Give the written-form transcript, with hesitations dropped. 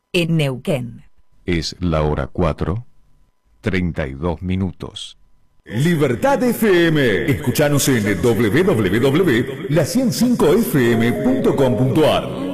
en Neuquén. Es la hora 4:32. Libertad FM. Escuchanos en www.la105fm.com.ar.